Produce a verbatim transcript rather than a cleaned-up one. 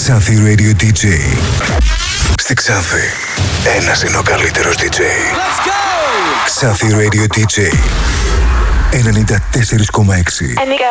Ξάνθη Radio ντι τζέι. Στη Ξάνθη, ένας είναι ο καλύτερος ντι τζέι. Let's go! Ξάνθη Radio ντι τζέι ενενήντα τέσσερα κόμμα έξι.